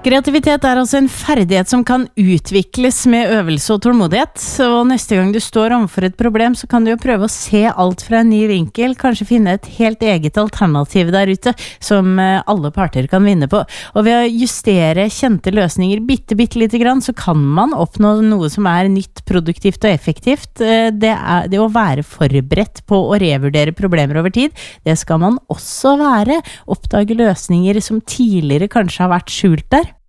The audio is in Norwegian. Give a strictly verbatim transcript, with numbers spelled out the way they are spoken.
Kreativitet er altså en ferdighet som kan utvikles med øvelse og tålmodighet, og neste gang du står overfor et problem, så kan du jo prøve å se alt fra en ny vinkel, kanskje finne et helt eget alternativ der ute, som alle parter kan vinne på. Og ved å justere kjente løsninger bitte, bitte lite grann, så kan man oppnå noe som er nytt, produktivt og effektivt. Det er det å være forberedt på å revurdere problemer over tid. Det skal man også være. Oppdage løsninger som tidligere kanskje har vært skjult der.